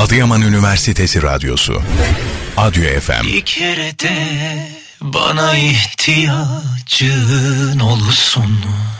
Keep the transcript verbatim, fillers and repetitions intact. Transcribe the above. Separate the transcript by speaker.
Speaker 1: Adıyaman Üniversitesi Radyosu Adyo F M.
Speaker 2: Bir kere de bana ihtiyacın olsun.